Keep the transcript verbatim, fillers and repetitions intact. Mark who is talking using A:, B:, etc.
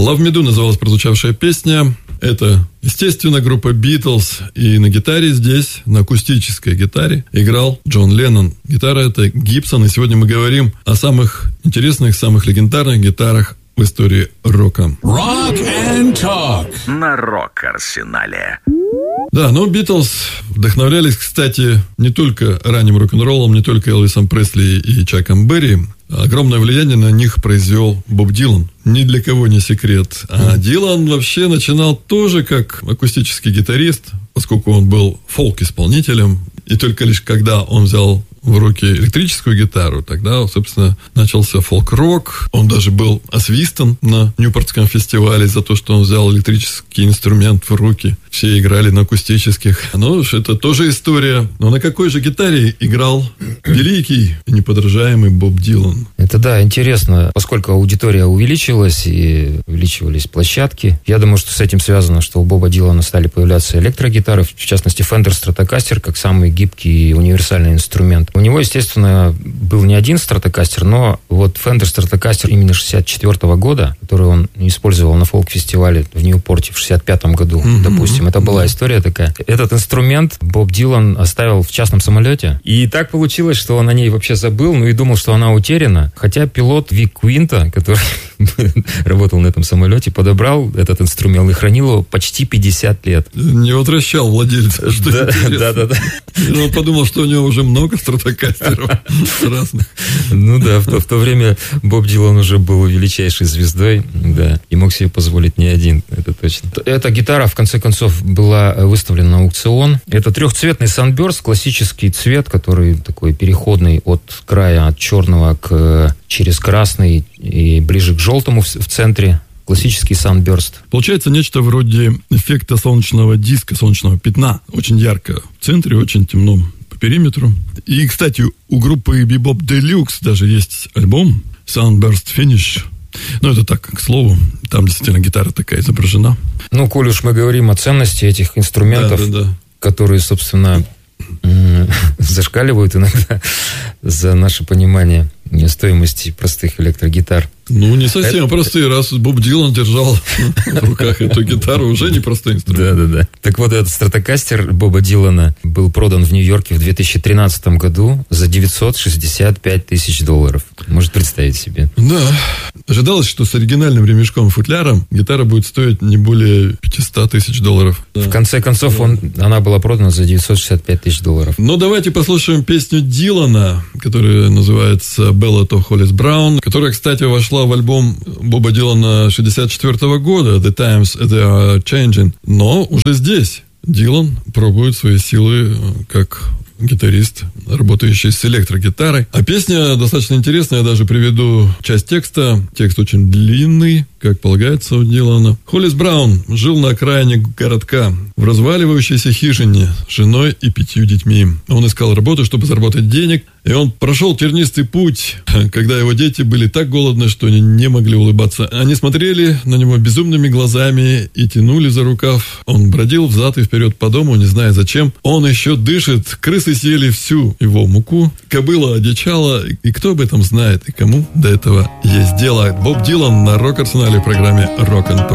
A: Love Me Do называлась прозвучавшая песня. Это, естественно, группа Beatles. И на гитаре здесь, на акустической гитаре, играл Джон Леннон. Гитара – это Гибсон. И сегодня мы говорим о самых интересных, самых легендарных гитарах в истории рока.
B: Rock and Talk
C: на Рок-Арсенале.
A: Да, но Битлз вдохновлялись, кстати, не только ранним рок-н-роллом, не только Элвисом Пресли и Чаком Берри. Огромное влияние на них произвел Боб Дилан. Ни для кого не секрет. А Дилан вообще начинал тоже как акустический гитарист, поскольку он был фолк-исполнителем. И только лишь когда он взял в руки электрическую гитару, тогда, собственно, начался фолк-рок. Он даже был освистан на Ньюпортском фестивале за то, что он взял электрический инструмент в руки. Все играли на акустических. Ну, это тоже история. Но на какой же гитаре играл великий и неподражаемый Боб Дилан?
D: Это да, интересно, поскольку аудитория увеличилась и увеличивались площадки. Я думаю, что с этим связано, что у Боба Дилана стали появляться электрогитары, в частности, Fender Stratocaster, как самый гибкий и универсальный инструмент. У него, естественно, был не один Stratocaster, но вот Fender Stratocaster именно шестьдесят четвёртого года, который он использовал на фолк-фестивале в Ньюпорте в шестьдесят пятом году, mm-hmm. допустим. Это была история такая. Этот инструмент Боб Дилан оставил в частном самолете. И так получилось, что он о ней вообще забыл, ну и думал, что она утеряна. Хотя пилот Вик Квинта, который работал на этом самолете, подобрал этот инструмент и хранил его почти пятьдесят лет.
A: Не возвращал владельца, что
D: да, да, да, да.
A: Он подумал, что у него уже много стратокастеров разных.
D: Ну да, в то, в то время Боб Дилан уже был величайшей звездой, да, и мог себе позволить не один, это точно. Эта гитара, в конце концов, была выставлена на аукцион. Это трехцветный Sunburst, классический цвет, который такой переходный от края, от черного к через красный и ближе к желтому в, в центре. Классический Sunburst.
A: Получается нечто вроде эффекта солнечного диска, солнечного пятна. Очень ярко в центре, очень темно по периметру. И, кстати, у группы Bebop Deluxe даже есть альбом Sunburst Finish. Ну, это так, к слову. Там действительно гитара такая изображена.
D: Ну, коль уж мы говорим о ценности этих инструментов, да, да, да. которые, собственно, зашкаливают иногда за наше понимание стоимости простых электрогитар.
A: Ну, не совсем это... простые. Раз Боб Дилан держал в руках эту гитару, уже не простой инструмент.
D: Да, да, да. Так вот, этот Stratocaster Боба Дилана был продан в Нью-Йорке в две тысячи тринадцатом году за девятьсот шестьдесят пять тысяч долларов. Можете представить себе.
A: Да. Ожидалось, что с оригинальным ремешком-футляром гитара будет стоить не более пятьсот тысяч долларов.
D: Да. В конце концов, он, она была продана за девятьсот шестьдесят пять тысяч долларов.
A: Ну, давайте послушаем песню Дилана, которая называется «Ballad of Hollis Brown», которая, кстати, вошла в альбом Боба Дилана шестьдесят четвёртого года «The Times They Are Changing». Но уже здесь Дилан пробует свои силы как гитарист, работающий с электрогитарой. А песня достаточно интересная, я даже приведу часть текста. Текст очень длинный, как полагается у Дилана. Холлис Браун жил на окраине городка, в разваливающейся хижине с женой и пятью детьми. Он искал работу, чтобы заработать денег, и он прошел тернистый путь, когда его дети были так голодны, что они не могли улыбаться. Они смотрели на него безумными глазами и тянули за рукав. Он бродил взад и вперед по дому, не зная зачем. Он еще дышит, крысы съели всю его муку, кобыла одичала, и кто об этом знает, и кому до этого есть дело. Боб Дилан на Рок-Арсенале в программе Rock and Talk.